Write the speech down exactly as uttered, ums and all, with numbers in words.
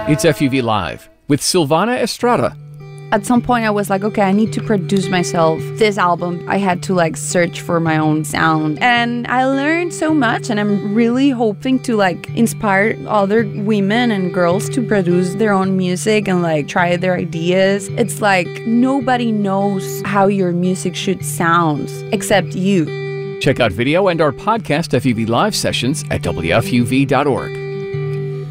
It's F U V Live with Silvana Estrada. At some point I was like, okay, I need to produce myself this album. I had to like search for my own sound. And I learned so much, and I'm really hoping to like inspire other women and girls to produce their own music and like try their ideas. It's like nobody knows how your music should sound except you. Check out video and our podcast F U V Live sessions at W F U V dot org.